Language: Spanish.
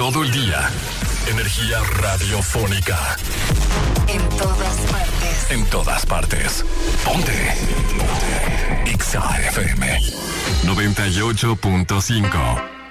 todo el día. Energía radiofónica. En todas partes. En todas partes. Ponte. Ponte. XAFM 98.5.